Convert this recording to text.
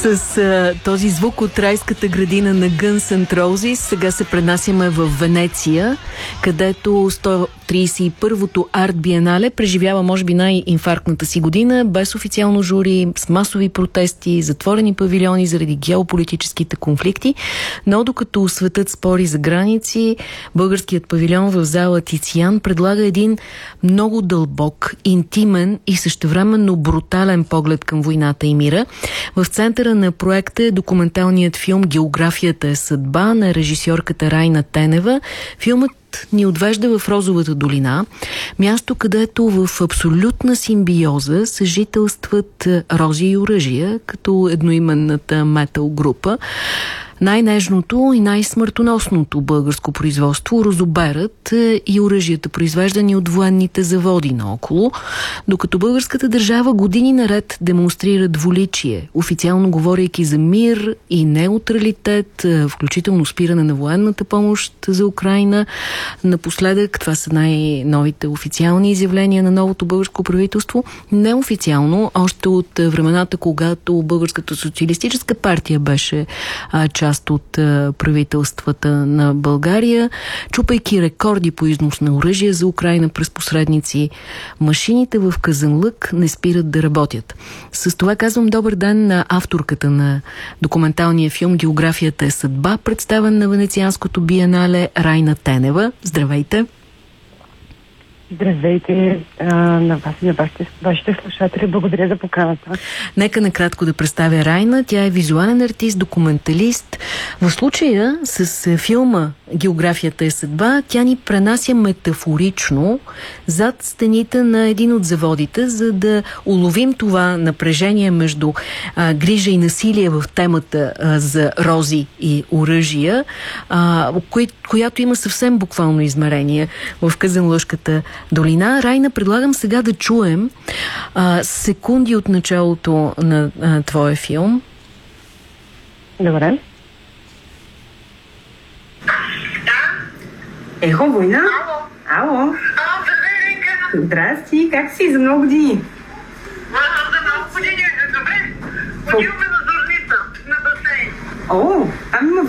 С този звук от райската градина на Guns N' Roses сега се пренасяме в Венеция, където 131-то Арт Биенале преживява може би най-инфарктната си година, без официално жури, с масови протести, затворени павилиони заради геополитическите конфликти. Но докато светът спори за граници, българският павилион в зала Тициан предлага един много дълбок, интимен и същевременно брутален поглед към войната и мира. В центъра на проекта е документалният филм «Географията е съдба» на режисьорката Райна Тенева. Филмът ни отвежда в Розовата долина, място, където в абсолютна симбиоза съжителстват рози и оръжия, като едноименната метал група. Най-нежното и най-смъртоносното българско производство розоберът и оръжията, произвеждани от военните заводи наоколо, докато българската държава години наред демонстрира двуличие, официално говорейки за мир и неутралитет, включително спиране на военната помощ за Украйна. Напоследък, това са най-новите официални изявления на новото българско правителство. Неофициално, още от времената, когато Българската социалистическа партия беше част от правителствата на България, чупайки рекорди по износ на оръжие за Украйна през посредници, машините в Казанлък не спират да работят. С това казвам добър ден на авторката на документалния филм «Географията е съдба», представен на Венецианското биенале, Райна Тенева. Здравейте! Здравейте на вас и на вашите слушатели. Благодаря за поканата. Нека накратко да представя Райна. Тя е визуален артист, документалист. В случая с филма «Географията е съдба» тя ни пренася метафорично зад стените на един от заводите, за да уловим това напрежение между грижа и насилие в темата за рози и оръжия, която има съвсем буквално измерение в Казанлъшката долина. Райна, предлагам сега да чуем секунди от началото на твоя филм. Добре. Ехо, война? Ало. Ало. Здрасти, как си? За много години. За много години, добре. Ходихме на Зорница, на басейн. О, ами